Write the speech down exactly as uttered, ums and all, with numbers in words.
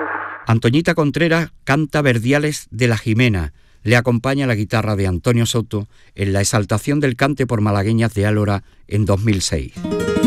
Antoñita Contreras canta Verdiales de la Jimena. Le acompaña la guitarra de Antonio Soto en la exaltación del cante por malagueñas de Álora en dos mil seis.